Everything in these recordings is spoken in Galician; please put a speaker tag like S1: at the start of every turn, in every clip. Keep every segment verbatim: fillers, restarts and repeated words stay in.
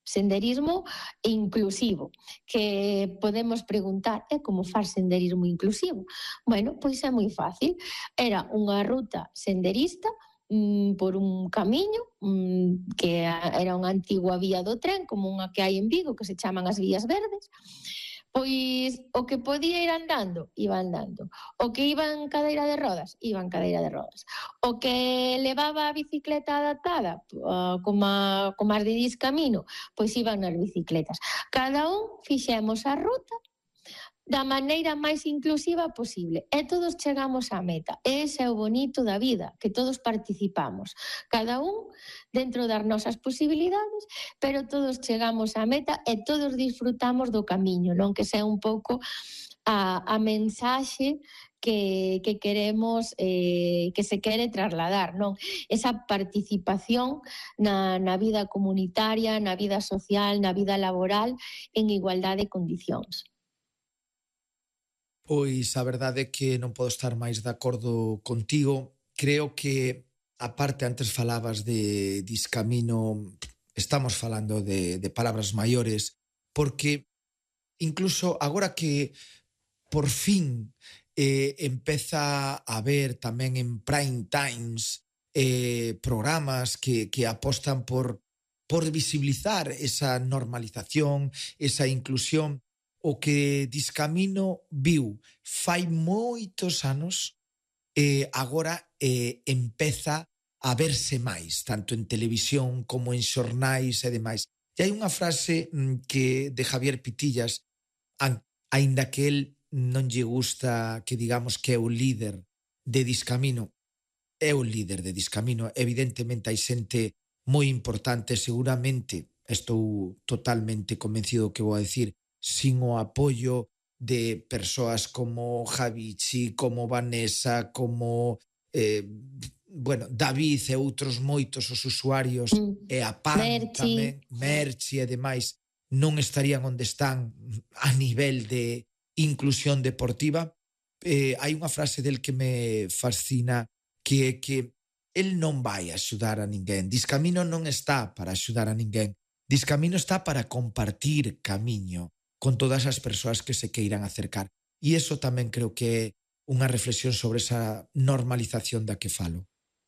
S1: senderismo inclusivo, que podemos preguntar, é como far senderismo inclusivo? Bueno, pois é moi fácil. Era unha ruta senderista mm, por un camiño mm, que era unha antigua vía do tren, como unha que hai en Vigo, que se chaman as vías verdes. Pois o que podía ir andando, iba andando. O que iba en cadeira de rodas, iba en cadeira de rodas. O que levaba a bicicleta adaptada, uh, como, a, como as de Discamino, pois iban nas bicicletas. Cada un fixemos a ruta da maneira máis inclusiva posible. E todos chegamos á meta. Ese é o bonito da vida, que todos participamos. Cada un dentro das nosas posibilidades, pero todos chegamos á meta e todos disfrutamos do camiño, non? Que sea un pouco a, a mensaxe que, que queremos, eh, que se quere trasladar, non? Esa participación na, na vida comunitaria, na vida social, na vida laboral, en igualdade de condicións.
S2: Pois a verdade é que non podo estar máis de acordo contigo. Creo que, a parte, antes falabas de Discamino, estamos falando de, de palabras maiores, porque incluso agora que por fin eh, empeza a haber tamén en prime times eh, programas que, que apostan por, por visibilizar esa normalización, esa inclusión, o que Discamino viu fai moitos anos, eh, agora eh, empeza a verse máis, tanto en televisión como en xornais e demais. E hai unha frase mm, que de Javier Pitillas, aínda que el non lle gusta que digamos que é o líder de Discamino, é o líder de Discamino. Evidentemente hai xente moi importante, seguramente, estou totalmente convencido do que vou a decir, sin o apoio de persoas como Javichi, como Vanessa, como eh, bueno, David e outros moitos os usuarios, mm. e a Pan Merchi. Tamén, Merchi e demais, non estarían onde están a nivel de inclusión deportiva. Eh, hai unha frase del que me fascina, que é que el non vai axudar a ninguén. Discamino non está para axudar a ninguén. Discamino está para compartir camiño con todas as persoas que se queiran acercar. E iso tamén creo que é unha reflexión sobre esa normalización da que falo.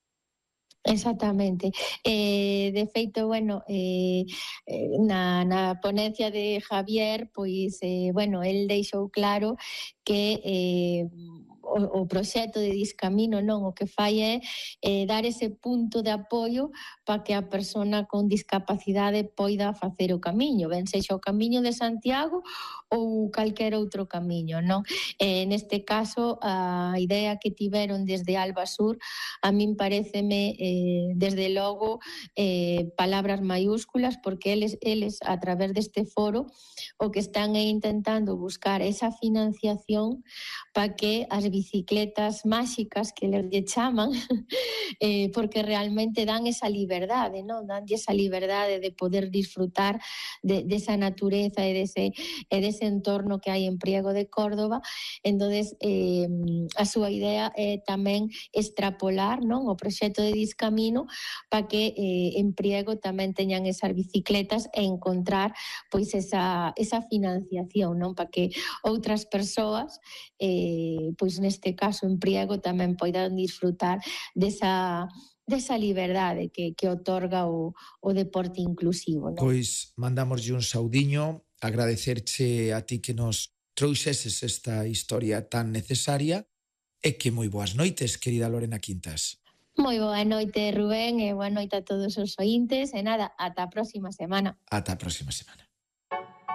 S1: Exactamente. Eh, de feito, bueno, eh, na, na ponencia de Javier, pois, eh, bueno, el deixou claro que eh, o, o proxecto de Discamino non o que fai é eh, dar ese punto de apoio para que a persona con discapacidade poida facer o camiño, ben sexa o camiño de Santiago ou calquer outro camiño, non? Eh, neste caso, a idea que tiveron desde Alba Sur, a min pareceme, eh, desde logo, eh, palabras maiúsculas, porque eles, eles, a través deste foro, o que están é intentando buscar esa financiación para que as bicicletas máxicas que les chaman, eh, porque realmente dan esa liberdade, non? Dan esa liberdade de poder disfrutar de, de esa natureza e dese, e dese entorno que hai en Priego de Córdoba. Entonces, eh, a súa idea é tamén extrapolar, non, o proxecto de Discamino para que eh, en Priego tamén teñan esas bicicletas e encontrar pois esa, esa financiación, non, para que outras persoas eh, pois neste caso en Priego tamén poidan disfrutar desa, desa liberdade que, que otorga o, o deporte inclusivo, non?
S2: Pois mandamoslle un saudiño, agradecerche a ti que nos trouxeses esta historia tan necesaria e que moi boas noites, querida Lorena Quintas.
S1: Moi boa noite, Rubén, e boa noite a todos os ointes, e nada, ata a próxima semana.
S2: Ata a próxima semana.